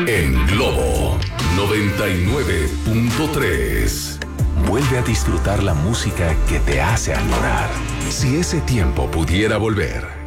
En Globo 99.3. Vuelve a disfrutar la música que te hace añorar. Si ese tiempo pudiera volver.